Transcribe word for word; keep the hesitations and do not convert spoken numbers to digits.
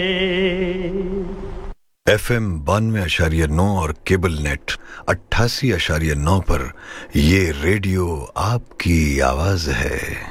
FM बानवे अशारिया नौ और केबल नेट अट्ठासी अशारिया नौ पर ये रेडियो आपकी आवाज है।